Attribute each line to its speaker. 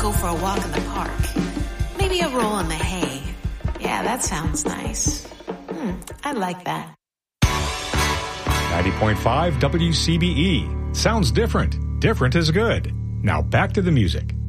Speaker 1: go for a walk in the park. Maybe a roll in the hay. Yeah, that sounds nice. I like that.
Speaker 2: 90.5 WCBE. Sounds different. Different is good. Now back to the music.